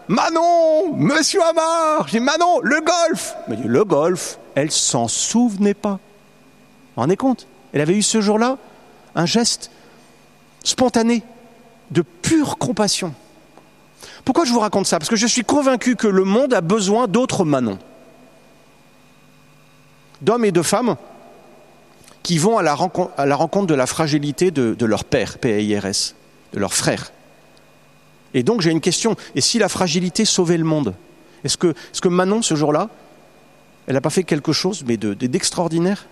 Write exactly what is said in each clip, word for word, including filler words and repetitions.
Manon, monsieur Amar. J'ai dit, Manon, le golf. Elle m'a dit, le golf. Elle s'en souvenait pas. Vous vous rendez compte? Elle avait eu ce jour-là un geste spontané, de pure compassion. Pourquoi je vous raconte ça? Parce que je suis convaincu que le monde a besoin d'autres Manon. D'hommes et de femmes qui vont à la rencontre, à la rencontre de la fragilité de, de leur père, P A I R S, de leur frère. Et donc j'ai une question, et si la fragilité sauvait le monde? Est-ce que, est-ce que Manon, ce jour-là, elle n'a pas fait quelque chose, mais de, de, d'extraordinaire?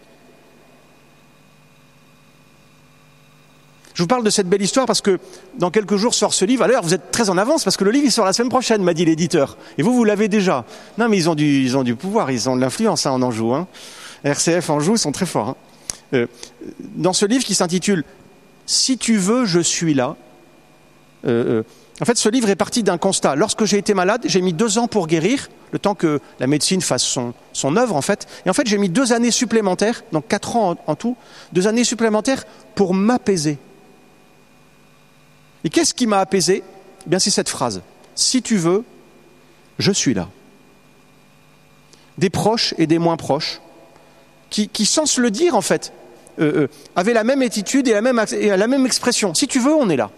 Je vous parle de cette belle histoire parce que dans quelques jours sort ce livre. Alors vous êtes très en avance parce que le livre il sort la semaine prochaine, m'a dit l'éditeur. Et vous, vous l'avez déjà. Non mais ils ont du, ils ont du pouvoir, ils ont de l'influence hein, en Anjou. Hein. R C F Anjou, ils sont très forts. Hein. Euh, dans ce livre qui s'intitule « Si tu veux, je suis là euh, », euh, en fait ce livre est parti d'un constat. Lorsque j'ai été malade, j'ai mis deux ans pour guérir, le temps que la médecine fasse son, son œuvre en fait. Et en fait j'ai mis deux années supplémentaires, donc quatre ans en, en tout, deux années supplémentaires pour m'apaiser. Et qu'est-ce qui m'a apaisé? Eh bien, c'est cette phrase. Si tu veux, je suis là. Des proches et des moins proches, qui, qui sans se le dire, en fait, euh, euh, avaient la même attitude et la même, et la même expression. Si tu veux, on est là.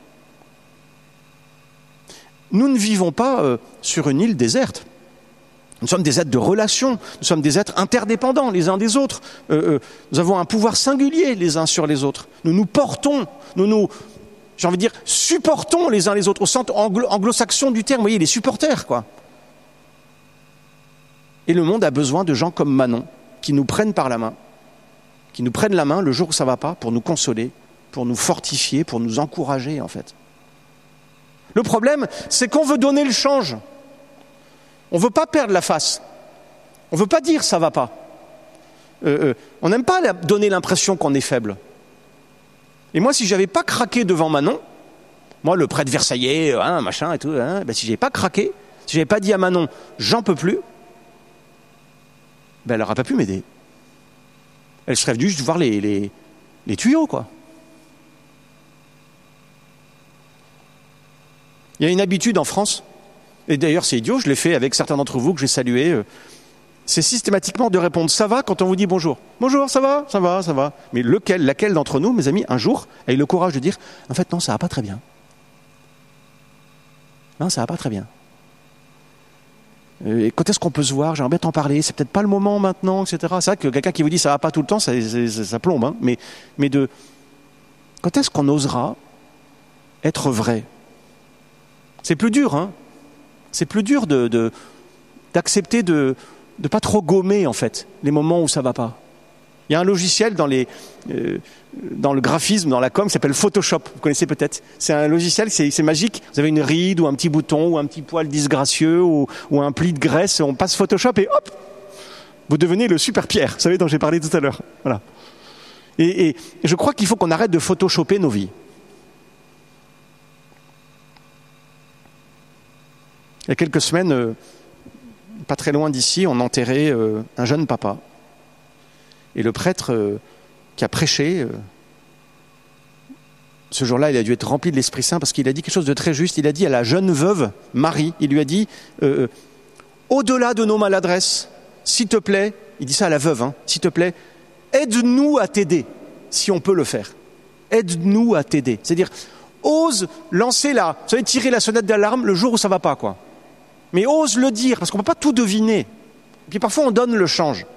Nous ne vivons pas euh, sur une île déserte. Nous sommes des êtres de relation, nous sommes des êtres interdépendants les uns des autres. Euh, euh, nous avons un pouvoir singulier les uns sur les autres. Nous nous portons, nous nous... j'ai envie de dire, supportons les uns les autres, au sens anglo- anglo-saxon du terme, vous voyez, les supporters, quoi. Et le monde a besoin de gens comme Manon, qui nous prennent par la main, qui nous prennent la main le jour où ça ne va pas, pour nous consoler, pour nous fortifier, pour nous encourager, en fait. Le problème, c'est qu'on veut donner le change. On ne veut pas perdre la face. On ne veut pas dire ça ne va pas. Euh, euh, on n'aime pas donner l'impression qu'on est faible. Et moi, si je n'avais pas craqué devant Manon, moi, le prêtre versaillais, hein, machin et tout, hein, ben, si je n'avais pas craqué, si je n'avais pas dit à Manon, j'en peux plus, ben, elle n'aurait pas pu m'aider. Elle serait venue juste voir les, les, les tuyaux, quoi. Il y a une habitude en France, et d'ailleurs c'est idiot, je l'ai fait avec certains d'entre vous que j'ai salués, euh, c'est systématiquement de répondre « ça va » quand on vous dit « bonjour ». « Bonjour, ça va, ça va, ça va ». Mais lequel, laquelle d'entre nous, mes amis, un jour, a eu le courage de dire « en fait, non, ça va pas très bien ». Non, ça va pas très bien. Et quand est-ce qu'on peut se voir? J'aimerais bien t'en parler, c'est peut-être pas le moment maintenant, et cetera. C'est vrai que quelqu'un qui vous dit « ça va pas tout le temps », ça, ça, ça plombe. Hein. Mais, mais de... quand est-ce qu'on osera être vrai? C'est plus dur, hein. C'est plus dur de, de, d'accepter de... de pas trop gommer en fait les moments où ça va pas. Il y a un logiciel dans les euh, dans le graphisme, dans la com, qui s'appelle Photoshop. Vous connaissez peut-être. C'est un logiciel, c'est, c'est magique. Vous avez une ride ou un petit bouton ou un petit poil disgracieux ou, ou un pli de graisse. On passe Photoshop et hop, vous devenez le super Pierre. Vous savez dont j'ai parlé tout à l'heure. Voilà. Et, et, et je crois qu'il faut qu'on arrête de photoshopper nos vies. Il y a quelques semaines. Euh, Pas très loin d'ici, on enterrait euh, un jeune papa. Et le prêtre euh, qui a prêché, euh, ce jour-là, il a dû être rempli de l'Esprit Saint parce qu'il a dit quelque chose de très juste. Il a dit à la jeune veuve, Marie, il lui a dit euh, « Au-delà de nos maladresses, s'il te plaît, il dit ça à la veuve, hein, s'il te plaît, aide-nous à t'aider, si on peut le faire. Aide-nous à t'aider. » C'est-à-dire, ose lancer la, vous savez, tirer la sonnette d'alarme le jour où ça ne va pas, quoi. Mais ose le dire, parce qu'on ne peut pas tout deviner. Et puis parfois, on donne le change.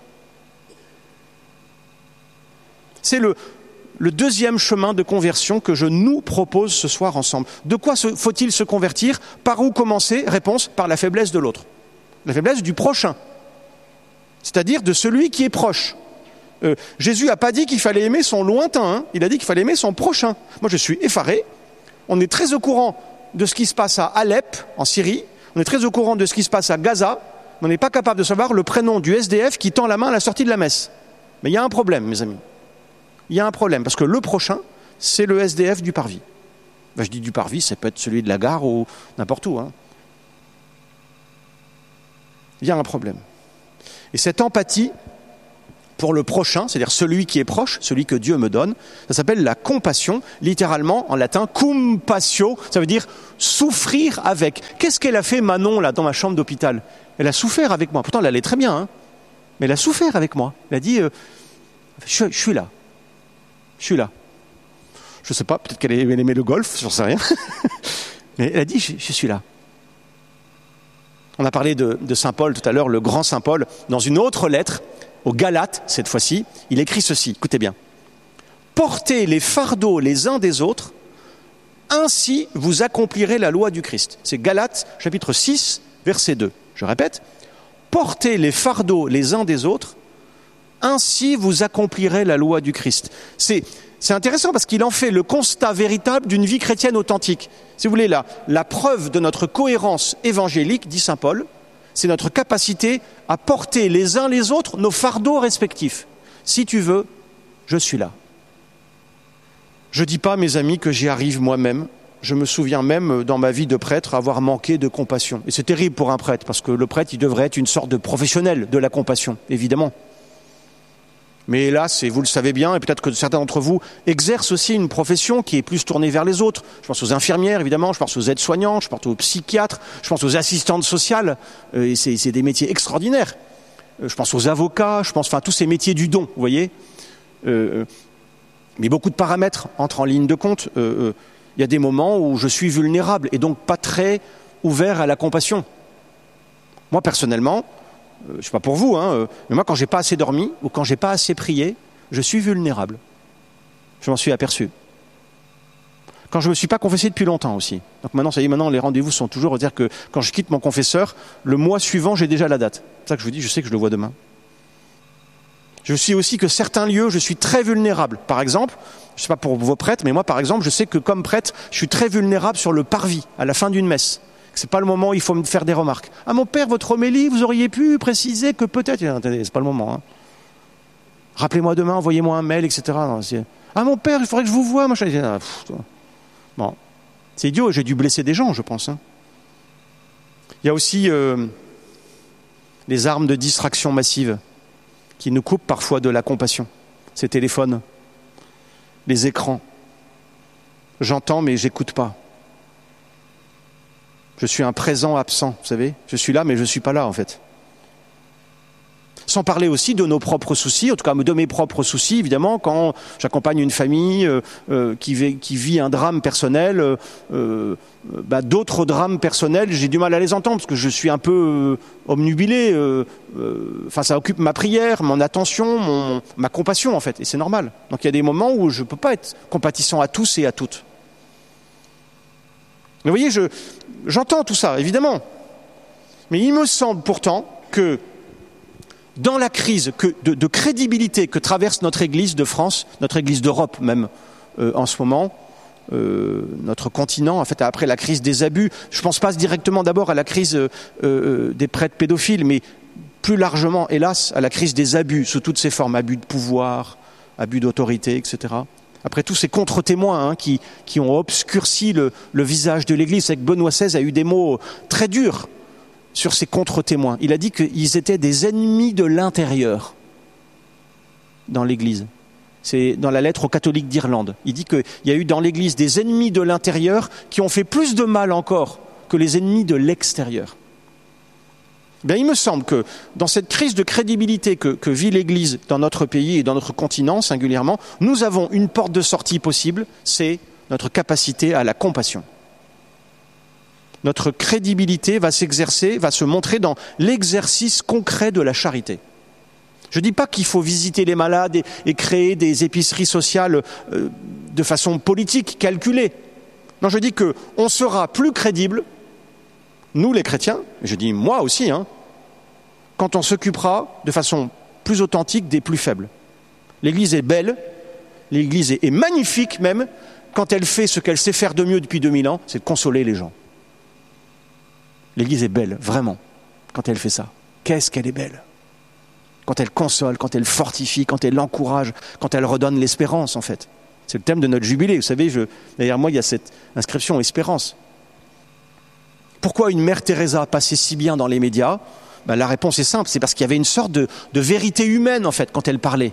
C'est le, le deuxième chemin de conversion que je nous propose ce soir ensemble. De quoi se, faut-il se convertir? Par où commencer? Réponse, par la faiblesse de l'autre. La faiblesse du prochain. C'est-à-dire de celui qui est proche. Euh, Jésus n'a pas dit qu'il fallait aimer son lointain, hein. Il a dit qu'il fallait aimer son prochain. Moi, je suis effaré. On est très au courant de ce qui se passe à Alep, en Syrie. On est très au courant de ce qui se passe à Gaza, mais on n'est pas capable de savoir le prénom du S D F qui tend la main à la sortie de la messe. Mais il y a un problème, mes amis. Il y a un problème, parce que le prochain, c'est le S D F du Parvis. Ben, je dis du Parvis, ça peut être celui de la gare ou n'importe où. Hein. Il y a un problème. Et cette empathie pour le prochain, c'est-à-dire celui qui est proche, celui que Dieu me donne. Ça s'appelle la compassion, littéralement en latin compassio, ça veut dire souffrir avec. Qu'est-ce qu'elle a fait Manon là dans ma chambre d'hôpital? Elle a souffert avec moi, pourtant elle allait très bien, hein, mais elle a souffert avec moi. Elle a dit, euh, je, je suis là, je suis là. Je ne sais pas, peut-être qu'elle aimait le golf, j'en sais rien, mais elle a dit, je, je suis là. On a parlé de, de Saint Paul tout à l'heure, le grand Saint Paul, dans une autre lettre, aux Galates, cette fois-ci, il écrit ceci, écoutez bien. « Portez les fardeaux les uns des autres, ainsi vous accomplirez la loi du Christ. » C'est Galates, chapitre six, verset deux. Je répète, « Portez les fardeaux les uns des autres, ainsi vous accomplirez la loi du Christ. » C'est, c'est intéressant parce qu'il en fait le constat véritable d'une vie chrétienne authentique. Si vous voulez, la, la preuve de notre cohérence évangélique, dit saint Paul, c'est notre capacité à porter les uns les autres nos fardeaux respectifs. Si tu veux, je suis là. Je ne dis pas, mes amis, que j'y arrive moi-même. Je me souviens même, dans ma vie de prêtre, avoir manqué de compassion. Et c'est terrible pour un prêtre, parce que le prêtre, il devrait être une sorte de professionnel de la compassion, évidemment. Mais hélas, et vous le savez bien, et peut-être que certains d'entre vous exercent aussi une profession qui est plus tournée vers les autres. Je pense aux infirmières, évidemment, je pense aux aides-soignants, je pense aux psychiatres, je pense aux assistantes sociales, et c'est, c'est des métiers extraordinaires. Je pense aux avocats, je pense enfin à tous ces métiers du don, vous voyez. Euh, mais beaucoup de paramètres entrent en ligne de compte. Euh, euh, il y a des moments où je suis vulnérable et donc pas très ouvert à la compassion. Moi, personnellement, je ne sais pas pour vous, hein, mais moi, quand j'ai pas assez dormi ou quand j'ai pas assez prié, je suis vulnérable. Je m'en suis aperçu. Quand je me suis pas confessé depuis longtemps aussi. Donc maintenant, ça y est, maintenant, les rendez-vous sont toujours à dire que quand je quitte mon confesseur, le mois suivant, j'ai déjà la date. C'est ça que je vous dis, je sais que je le vois demain. Je sais aussi que certains lieux, je suis très vulnérable. Par exemple, je ne sais pas pour vos prêtres, mais moi, par exemple, je sais que comme prêtre, je suis très vulnérable sur le parvis, à la fin d'une messe. C'est pas le moment où il faut me faire des remarques. Ah, mon père, votre homélie, vous auriez pu préciser que peut-être... Attendez, c'est pas le moment. Hein. Rappelez-moi demain, envoyez-moi un mail, et cetera. Non, c'est... Ah, mon père, il faudrait que je vous voie. Machin. Ah, pff, bon, c'est idiot, j'ai dû blesser des gens, je pense. Hein. Il y a aussi euh, les armes de distraction massive qui nous coupent parfois de la compassion. Ces téléphones, les écrans. J'entends, mais j'écoute pas. Je suis un présent absent, vous savez. Je suis là, mais je ne suis pas là, en fait. Sans parler aussi de nos propres soucis, en tout cas de mes propres soucis, évidemment, quand j'accompagne une famille euh, euh, qui, vit, qui vit un drame personnel, euh, euh, bah, d'autres drames personnels, j'ai du mal à les entendre, parce que je suis un peu euh, omnubilé. Euh, euh, enfin, ça occupe ma prière, mon attention, mon, ma compassion, en fait, et c'est normal. Donc il y a des moments où je ne peux pas être compatissant à tous et à toutes. Vous voyez, je, j'entends tout ça, évidemment. Mais il me semble pourtant que dans la crise que, de, de crédibilité que traverse notre Église de France, notre Église d'Europe même, euh, en ce moment, euh, notre continent, en fait, après la crise des abus, je ne pense pas directement d'abord à la crise euh, euh, des prêtres pédophiles, mais plus largement, hélas, à la crise des abus, sous toutes ses formes, abus de pouvoir, abus d'autorité, et cetera. Après tous ces contre-témoins hein, qui, qui ont obscurci le, le visage de l'Église, c'est que Benoît seize a eu des mots très durs sur ces contre-témoins. Il a dit qu'ils étaient des ennemis de l'intérieur dans l'Église. C'est dans la lettre aux catholiques d'Irlande. Il dit qu'il y a eu dans l'Église des ennemis de l'intérieur qui ont fait plus de mal encore que les ennemis de l'extérieur. Bien, il me semble que dans cette crise de crédibilité que, que vit l'Église dans notre pays et dans notre continent singulièrement, nous avons une porte de sortie possible, c'est notre capacité à la compassion. Notre crédibilité va s'exercer, va se montrer dans l'exercice concret de la charité. Je ne dis pas qu'il faut visiter les malades et, et créer des épiceries sociales euh, de façon politique, calculée. Non, je dis qu'on sera plus crédible, nous les chrétiens, je dis moi aussi, hein, quand on s'occupera de façon plus authentique des plus faibles. L'Église est belle, l'Église est, est magnifique même, quand elle fait ce qu'elle sait faire de mieux depuis deux mille ans, c'est de consoler les gens. L'Église est belle, vraiment, quand elle fait ça. Qu'est-ce qu'elle est belle ? Quand elle console, quand elle fortifie, quand elle encourage, quand elle redonne l'espérance, en fait. C'est le thème de notre jubilé. Vous savez, je, derrière moi, il y a cette inscription « Espérance ». Pourquoi une mère Teresa passait si bien dans les médias ? Ben, la réponse est simple, c'est parce qu'il y avait une sorte de, de vérité humaine, en fait, quand elle parlait.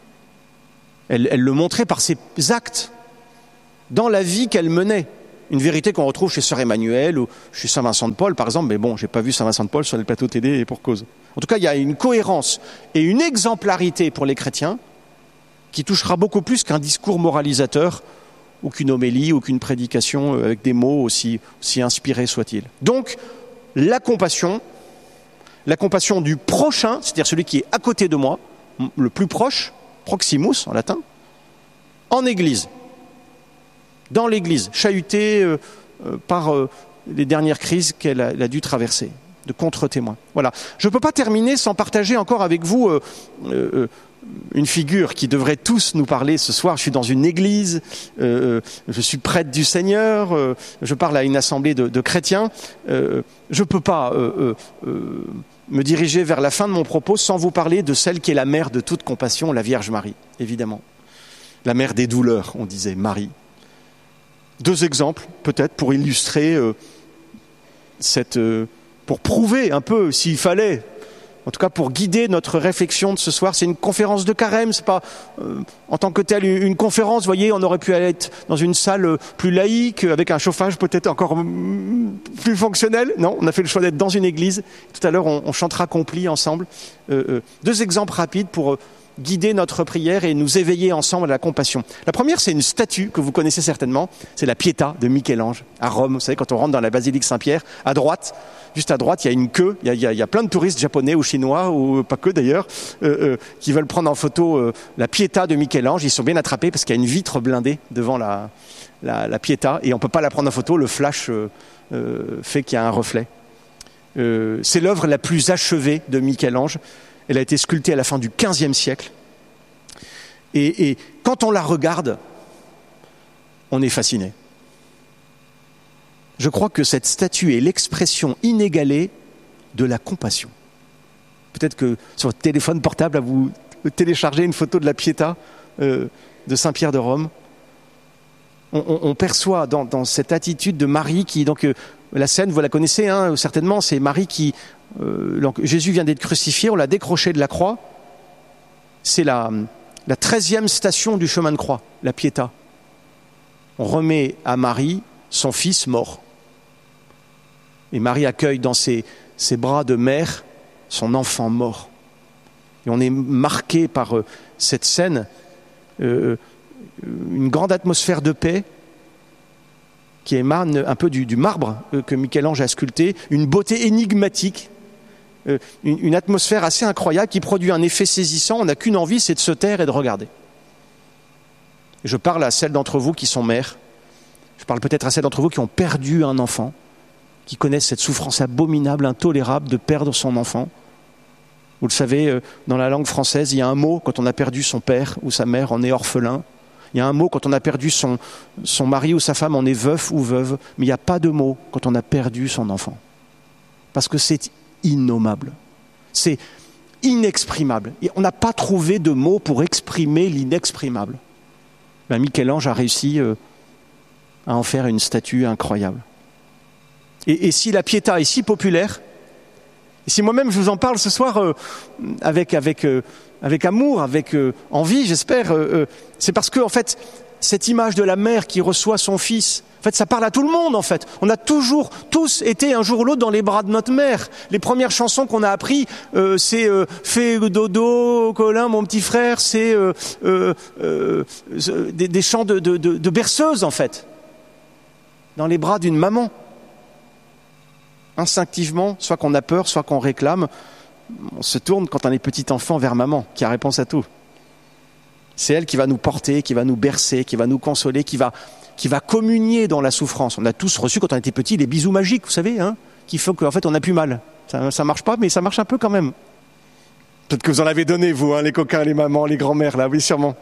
Elle, elle le montrait par ses actes, dans la vie qu'elle menait. Une vérité qu'on retrouve chez Sœur Emmanuel ou chez Saint Vincent de Paul, par exemple, mais bon, j'ai pas vu Saint Vincent de Paul sur le plateau T D et pour cause. En tout cas, il y a une cohérence et une exemplarité pour les chrétiens qui touchera beaucoup plus qu'un discours moralisateur ou qu'une homélie ou qu'une prédication avec des mots aussi, aussi inspirés soient-ils. Donc, la compassion, la compassion du prochain, c'est-à-dire celui qui est à côté de moi, le plus proche, proximus en latin, en Église. Dans l'Église, chahutée euh, euh, par euh, les dernières crises qu'elle a, elle a dû traverser, de contre-témoins. Voilà. Je ne peux pas terminer sans partager encore avec vous euh, euh, une figure qui devrait tous nous parler ce soir. Je suis dans une église, euh, je suis prêtre du Seigneur, euh, je parle à une assemblée de, de chrétiens. Euh, je ne peux pas euh, euh, me diriger vers la fin de mon propos sans vous parler de celle qui est la mère de toute compassion, la Vierge Marie, évidemment. La mère des douleurs, on disait, Marie. Deux exemples, peut-être, pour illustrer euh, cette... Euh, pour prouver un peu, s'il fallait, en tout cas pour guider notre réflexion de ce soir. C'est une conférence de carême, c'est pas euh, en tant que telle une, une conférence. Vous voyez, on aurait pu aller être dans une salle plus laïque, avec un chauffage peut-être encore mm, plus fonctionnel. Non, on a fait le choix d'être dans une église. Tout à l'heure, on, on chantera Compli ensemble. Euh, euh, deux exemples rapides pour... Euh, guider notre prière et nous éveiller ensemble à la compassion. La première, c'est une statue que vous connaissez certainement, c'est la Pietà de Michel-Ange à Rome. Vous savez, quand on rentre dans la basilique Saint-Pierre, à droite, juste à droite, il y a une queue, il y a, il y a, il y a plein de touristes japonais ou chinois, ou pas que d'ailleurs, euh, euh, qui veulent prendre en photo euh, la Pietà de Michel-Ange. Ils sont bien attrapés parce qu'il y a une vitre blindée devant la, la, la Pietà et on ne peut pas la prendre en photo, le flash euh, euh, fait qu'il y a un reflet. Euh, c'est l'œuvre la plus achevée de Michel-Ange. Elle a été sculptée à la fin du quinzième siècle. Et, et quand on la regarde, on est fasciné. Je crois que cette statue est l'expression inégalée de la compassion. Peut-être que sur votre téléphone portable, vous téléchargez une photo de la Pietà euh, de Saint-Pierre de Rome. On, on, on perçoit dans, dans cette attitude de Marie qui, donc, euh, la scène, vous la connaissez hein, certainement, c'est Marie qui... Euh, donc, Jésus vient d'être crucifié, on l'a décroché de la croix. C'est la, la treizième station du chemin de croix, la Pietà. On remet à Marie son fils mort. Et Marie accueille dans ses, ses bras de mère son enfant mort. Et on est marqué par euh, cette scène, euh, une grande atmosphère de paix qui émane un peu du, du marbre euh, que Michel-Ange a sculpté, une beauté énigmatique. Euh, une, une atmosphère assez incroyable qui produit un effet saisissant. On n'a qu'une envie, c'est de se taire et de regarder. Je parle à celles d'entre vous qui sont mères. Je parle peut-être à celles d'entre vous qui ont perdu un enfant, qui connaissent cette souffrance abominable, intolérable de perdre son enfant. Vous le savez, euh, dans la langue française, il y a un mot quand on a perdu son père ou sa mère, on est orphelin. Il y a un mot quand on a perdu son, son mari ou sa femme, on est veuf ou veuve. Mais il n'y a pas de mot quand on a perdu son enfant. Parce que c'est innommable. C'est inexprimable. Et on n'a pas trouvé de mots pour exprimer l'inexprimable. Ben, Michel-Ange a réussi euh, à en faire une statue incroyable. Et, et si la Pietà est si populaire, et si moi-même je vous en parle ce soir euh, avec, avec, euh, avec amour, avec euh, envie, j'espère, euh, euh, c'est parce que en fait, cette image de la mère qui reçoit son fils, en fait, ça parle à tout le monde, en fait. On a toujours, tous été un jour ou l'autre dans les bras de notre mère. Les premières chansons qu'on a apprises, euh, c'est euh, « Fais dodo, Colin, mon petit frère », c'est euh, euh, euh, des, des chants de, de, de, de berceuse, en fait. Dans les bras d'une maman. Instinctivement, soit qu'on a peur, soit qu'on réclame, on se tourne quand on est petit enfant vers maman, qui a réponse à tout. C'est elle qui va nous porter, qui va nous bercer, qui va nous consoler, qui va... qui va communier dans la souffrance. On a tous reçu, quand on était petit, les bisous magiques, vous savez, hein, qui font qu'en fait, on n'a plus mal. Ça ne marche pas, mais ça marche un peu quand même. Peut-être que vous en avez donné, vous, hein, les coquins, les mamans, les grands-mères, là, oui, sûrement.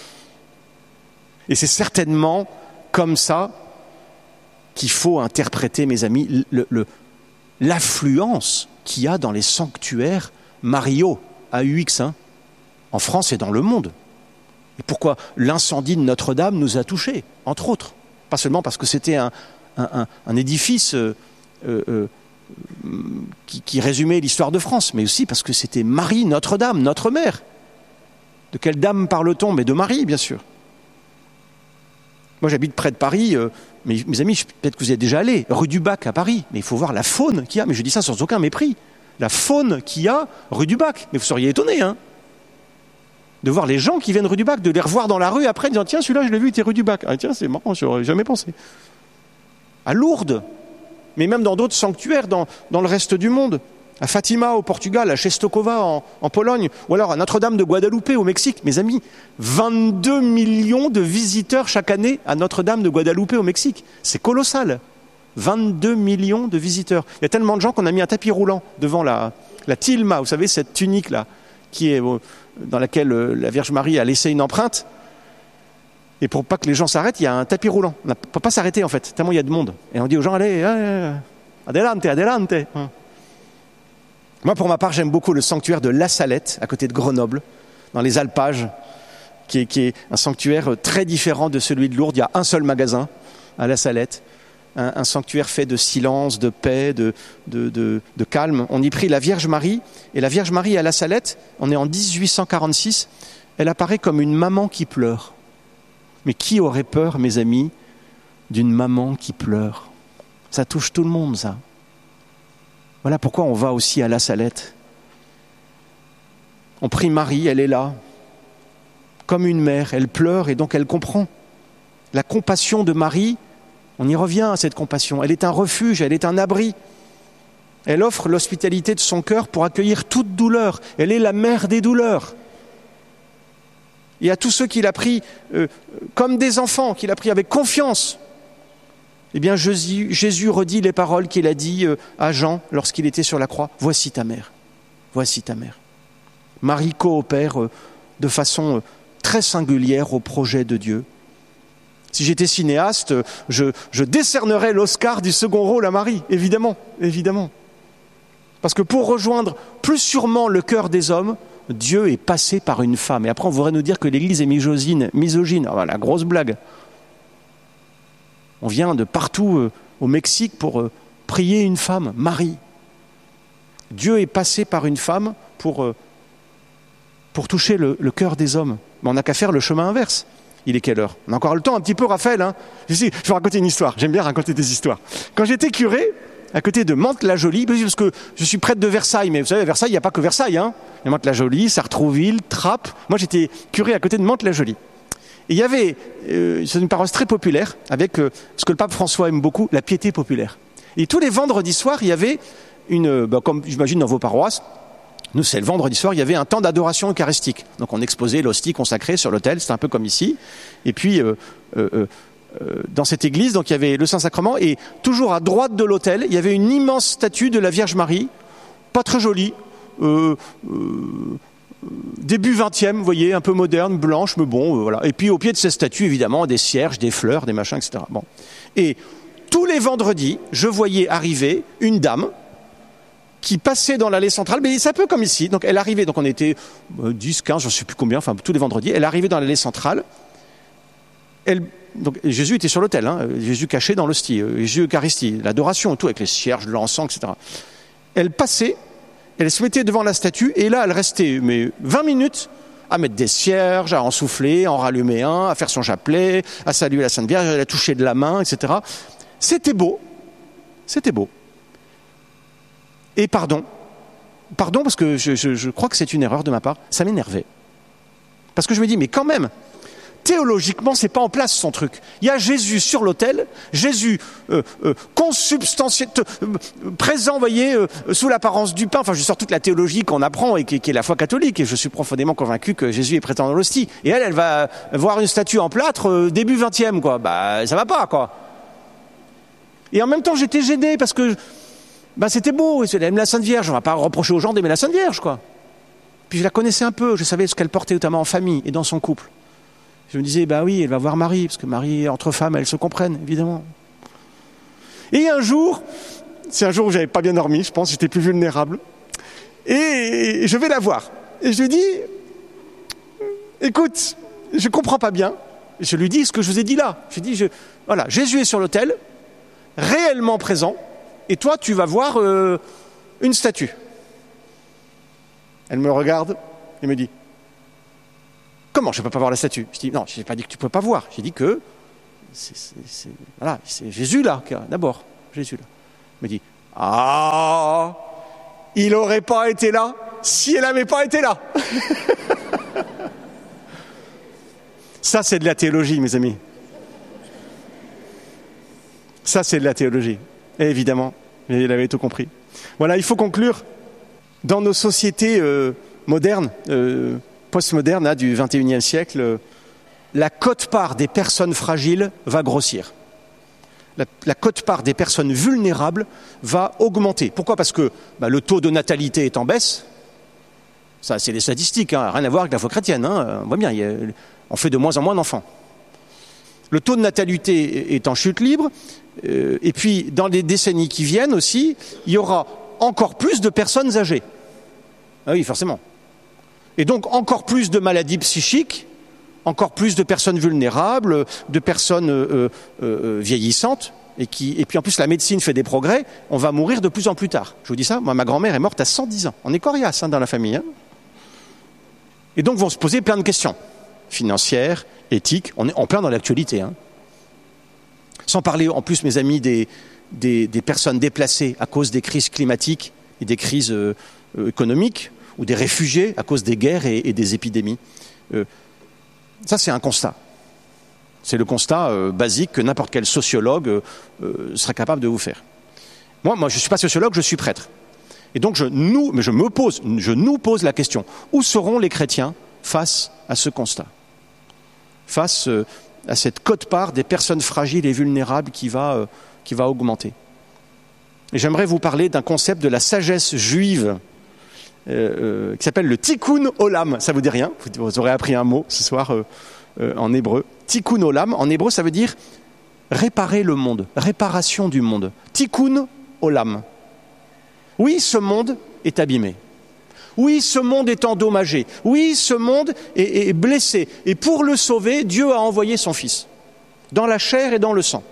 Et c'est certainement comme ça qu'il faut interpréter, mes amis, le, le, l'affluence qu'il y a dans les sanctuaires mariaux, A U X, hein, en France et dans le monde. Et pourquoi l'incendie de Notre-Dame nous a touchés, entre autres. Pas seulement parce que c'était un, un, un, un édifice euh, euh, qui, qui résumait l'histoire de France, mais aussi parce que c'était Marie, Notre-Dame, notre mère. De quelle dame parle-t-on? Mais de Marie, bien sûr. Moi, j'habite près de Paris, euh, mais mes amis, peut-être que vous y êtes déjà allés, rue du Bac à Paris, mais il faut voir la faune qu'il y a, mais je dis ça sans aucun mépris, la faune qu'il y a rue du Bac, mais vous seriez étonnés, hein, de voir les gens qui viennent rue du Bac, de les revoir dans la rue après, en disant tiens, celui-là, je l'ai vu, il était rue du Bac. Ah tiens, c'est marrant, je n'aurais jamais pensé. À Lourdes, mais même dans d'autres sanctuaires dans, dans le reste du monde, à Fatima au Portugal, à Czestochowa en, en Pologne, ou alors à Notre-Dame de Guadalupe au Mexique. Mes amis, vingt-deux millions de visiteurs chaque année à Notre-Dame de Guadalupe au Mexique. C'est colossal. vingt-deux millions de visiteurs. Il y a tellement de gens qu'on a mis un tapis roulant devant la, la tilma, vous savez, cette tunique-là, qui est, dans laquelle la Vierge Marie a laissé une empreinte. Et pour pas que les gens s'arrêtent, il y a un tapis roulant. On ne peut pas s'arrêter, en fait, tellement il y a de monde. Et on dit aux gens, allez, allez adelante, adelante. Moi, pour ma part, j'aime beaucoup le sanctuaire de La Salette, à côté de Grenoble, dans les Alpages, qui est, qui est un sanctuaire très différent de celui de Lourdes. Il y a un seul magasin à La Salette, un, un sanctuaire fait de silence, de paix, de, de, de, de calme. On y prie la Vierge Marie, et la Vierge Marie à La Salette, on est en dix-huit cent quarante-six, elle apparaît comme une maman qui pleure. Mais qui aurait peur, mes amis, d'une maman qui pleure? Ça touche tout le monde, ça. Voilà pourquoi on va aussi à La Salette. On prie Marie, elle est là, comme une mère, elle pleure et donc elle comprend. La compassion de Marie, on y revient à cette compassion, elle est un refuge, elle est un abri. Elle offre l'hospitalité de son cœur pour accueillir toute douleur. Elle est la mère des douleurs. Et à tous ceux qu'il a pris euh, comme des enfants, qu'il a pris avec confiance, eh bien Jésus, Jésus redit les paroles qu'il a dit euh, à Jean lorsqu'il était sur la croix. Voici ta mère, voici ta mère. Marie coopère euh, de façon euh, très singulière au projet de Dieu. Si j'étais cinéaste, euh, je, je décernerais l'Oscar du second rôle à Marie, évidemment, évidemment. Parce que pour rejoindre plus sûrement le cœur des hommes, Dieu est passé par une femme. Et après, on voudrait nous dire que l'Église est misogyne. misogyne. Ah, la grosse blague. On vient de partout euh, au Mexique pour euh, prier une femme, Marie. Dieu est passé par une femme pour, euh, pour toucher le, le cœur des hommes. Mais on n'a qu'à faire le chemin inverse. Il est quelle heure? On a encore le temps un petit peu, Raphaël. Hein je, sais, je vais vous raconter une histoire. J'aime bien raconter des histoires. Quand j'étais curé, à côté de Mantes-la-Jolie, parce que je suis prêtre de Versailles, mais vous savez, à Versailles, il n'y a pas que Versailles. Hein. Il y a Mantes-la-Jolie, Sartrouville, Trappes. Moi, j'étais curé à côté de Mantes-la-Jolie. Et il y avait, euh, c'est une paroisse très populaire, avec euh, ce que le pape François aime beaucoup, la piété populaire. Et tous les vendredis soirs, il y avait une, bah, comme j'imagine dans vos paroisses, nous c'est le vendredi soir, il y avait un temps d'adoration eucharistique. Donc on exposait l'hostie consacrée sur l'autel, c'était un peu comme ici. Et puis euh, euh, euh, dans cette église, donc il y avait le Saint-Sacrement, et toujours à droite de l'autel, il y avait une immense statue de la Vierge Marie, pas très jolie, euh, euh, début vingtième, vous voyez, un peu moderne, blanche, mais bon, euh, voilà. Et puis au pied de ces statues, évidemment, des cierges, des fleurs, des machins, et cetera. Bon. Et tous les vendredis, je voyais arriver une dame qui passait dans l'allée centrale, mais c'est un peu comme ici. Donc elle arrivait, donc on était euh, dix, quinze, je ne sais plus combien, enfin tous les vendredis, elle arrivait dans l'allée centrale. Elle, donc Jésus était sur l'autel, hein, Jésus caché dans l'hostie, euh, Jésus Eucharistie, l'adoration, tout avec les cierges, l'encens, et cetera. Elle passait. Elle se mettait devant la statue et là, elle restait mais vingt minutes à mettre des cierges, à en souffler, à en rallumer un, à faire son chapelet, à saluer la Sainte Vierge, à la toucher de la main, et cetera. C'était beau. C'était beau. Et pardon. Pardon parce que je, je, je crois que c'est une erreur de ma part. Ça m'énervait. Parce que je me dis, mais quand même, théologiquement, c'est pas en place son truc. Il y a Jésus sur l'autel, Jésus euh, euh, consubstantié, euh, présent, vous voyez, euh, sous l'apparence du pain. Enfin, je sors toute la théologie qu'on apprend et qui, qui est la foi catholique. Et je suis profondément convaincu que Jésus est présent dans l'hostie. Et elle, elle va voir une statue en plâtre euh, début vingtième, quoi. Bah, ça va pas, quoi. Et en même temps, j'étais gêné parce que bah, c'était beau. Elle aime la Sainte Vierge. On va pas reprocher aux gens d'aimer la Sainte Vierge, quoi. Puis je la connaissais un peu. Je savais ce qu'elle portait, notamment en famille et dans son couple. Je me disais, bah oui, elle va voir Marie, parce que Marie, entre femmes, elles se comprennent, évidemment. Et un jour, c'est un jour où j'avais pas bien dormi, je pense, j'étais plus vulnérable. Et je vais la voir. Et je lui dis, écoute, je comprends pas bien. Je lui dis ce que je vous ai dit là. Je lui dis, je, voilà, Jésus est sur l'autel, réellement présent, et toi, tu vas voir euh, une statue. Elle me regarde et me dit « Comment je ne peux pas voir la statue ?» Je dis « Non, je n'ai pas dit que tu ne peux pas voir. J'ai dit que c'est, c'est, c'est, voilà, c'est Jésus là, d'abord. Jésus là. » Elle me dit « Ah, il n'aurait pas été là si elle n'avait pas été là. » Ça, c'est de la théologie, mes amis. Ça, c'est de la théologie. Et évidemment, vous avez tout compris. Voilà, il faut conclure. Dans nos sociétés euh, modernes, euh, postmodernes, hein, du vingt et unième siècle, euh, la quote-part des personnes fragiles va grossir. La, la quote-part des personnes vulnérables va augmenter. Pourquoi ? Parce que bah, le taux de natalité est en baisse. Ça, c'est des statistiques, hein, rien à voir avec la foi chrétienne. Hein, on voit bien, il y a, on fait de moins en moins d'enfants. Le taux de natalité est en chute libre. Euh, et puis, dans les décennies qui viennent aussi, il y aura encore plus de personnes âgées. Ah oui, forcément. Et donc, encore plus de maladies psychiques, encore plus de personnes vulnérables, de personnes euh, euh, vieillissantes. Et, qui, et puis, en plus, la médecine fait des progrès. On va mourir de plus en plus tard. Je vous dis ça, moi, ma grand-mère est morte à cent dix ans. On est coriace hein, dans la famille. Hein. Et donc, vont se poser plein de questions. Financières, éthiques. On est en plein dans l'actualité. Hein. Sans parler, en plus, mes amis, des... Des, des personnes déplacées à cause des crises climatiques et des crises euh, euh, économiques, ou des réfugiés à cause des guerres et, et des épidémies. Euh, ça, c'est un constat. C'est le constat euh, basique que n'importe quel sociologue euh, euh, sera capable de vous faire. Moi, moi je ne suis pas sociologue, je suis prêtre. Et donc, je nous, mais je me pose, je nous pose la question, où seront les chrétiens face à ce constat ? Face euh, à cette quote-part des personnes fragiles et vulnérables qui va... Euh, qui va augmenter. Et j'aimerais vous parler d'un concept de la sagesse juive euh, euh, qui s'appelle le tikkun olam. Ça vous dit rien ? Vous aurez appris un mot ce soir euh, euh, en hébreu. Tikkun olam, en hébreu, ça veut dire réparer le monde, réparation du monde. Tikkun olam. Oui, ce monde est abîmé. Oui, ce monde est endommagé. Oui, ce monde est, est blessé. Et pour le sauver, Dieu a envoyé son Fils, dans la chair et dans le sang.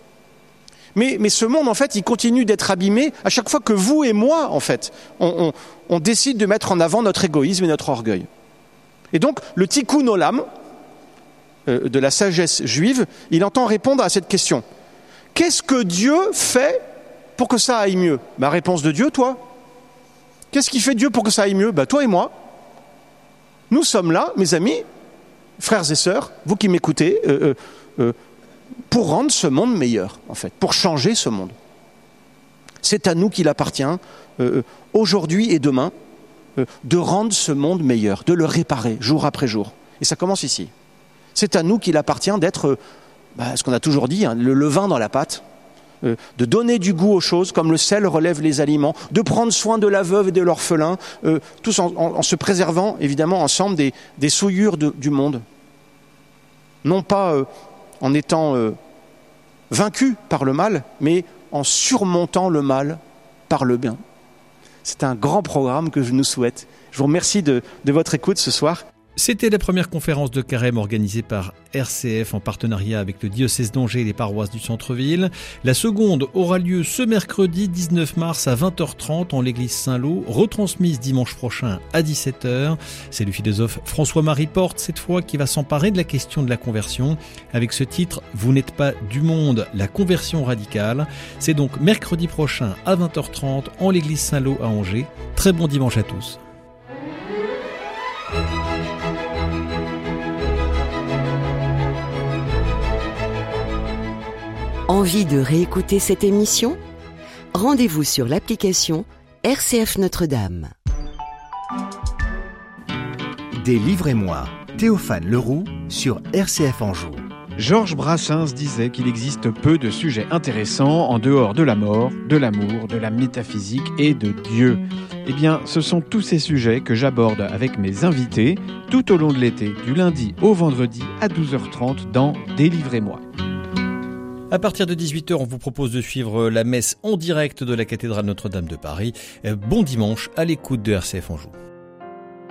Mais, mais ce monde, en fait, il continue d'être abîmé à chaque fois que vous et moi, en fait, on, on, on décide de mettre en avant notre égoïsme et notre orgueil. Et donc, le tikkun olam, euh, de la sagesse juive, il entend répondre à cette question. Qu'est-ce que Dieu fait pour que ça aille mieux ? Ma réponse de Dieu, toi ? Qu'est-ce qui fait Dieu pour que ça aille mieux ? Bah, toi et moi. Nous sommes là, mes amis, frères et sœurs, vous qui m'écoutez, euh, euh, euh, pour rendre ce monde meilleur, en fait, pour changer ce monde. C'est à nous qu'il appartient, euh, aujourd'hui et demain, euh, de rendre ce monde meilleur, de le réparer jour après jour. Et ça commence ici. C'est à nous qu'il appartient d'être, euh, bah, ce qu'on a toujours dit, hein, le levain dans la pâte, euh, de donner du goût aux choses, comme le sel relève les aliments, de prendre soin de la veuve et de l'orphelin, euh, tous en, en, en se préservant, évidemment, ensemble des, des souillures de, du monde. Non pas... Euh, en étant euh, vaincu par le mal, mais en surmontant le mal par le bien. C'est un grand programme que je nous souhaite. Je vous remercie de, de votre écoute ce soir. C'était la première conférence de Carême organisée par R C F en partenariat avec le diocèse d'Angers et les paroisses du centre-ville. La seconde aura lieu ce mercredi dix-neuf mars à vingt heures trente en l'église Saint-Lô, retransmise dimanche prochain à dix-sept heures. C'est le philosophe François-Marie Porte, cette fois, qui va s'emparer de la question de la conversion avec ce titre « Vous n'êtes pas du monde, la conversion radicale ». C'est donc mercredi prochain à vingt heures trente en l'église Saint-Lô à Angers. Très bon dimanche à tous. Envie de réécouter cette émission ? Rendez-vous sur l'application R C F Notre-Dame. Délivrez-moi, Théophane Leroux sur R C F Anjou. Georges Brassens disait qu'il existe peu de sujets intéressants en dehors de la mort, de l'amour, de la métaphysique et de Dieu. Eh bien, ce sont tous ces sujets que j'aborde avec mes invités tout au long de l'été, du lundi au vendredi à douze heures trente dans Délivrez-moi. À partir de dix-huit heures, on vous propose de suivre la messe en direct de la cathédrale Notre-Dame de Paris. Bon dimanche à l'écoute de R C F Anjou.